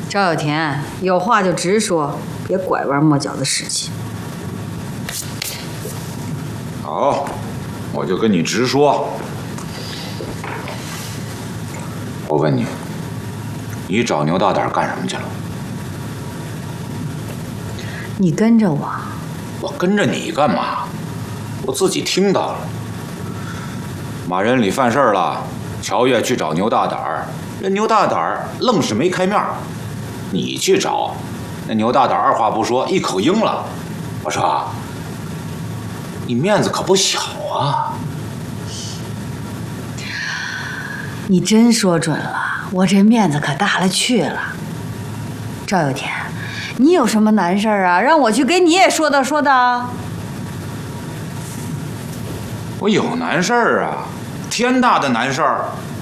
赵有田，有话就直说，别拐弯抹角的使气。 好，我就跟你直说。我问你，你找牛大胆干什么去了？ 你跟着我。 我跟着你干嘛？我自己听到了。马仁里犯事了，乔越去找牛大胆，人牛大胆愣是没开面。你去找，那牛大胆二话不说，一口应了。我说，你面子可不小啊！ 你真说准了，我这面子可大了去了。赵有田，你有什么难事啊？让我去给你也说道说道。 我有难事儿啊，天大的难事儿。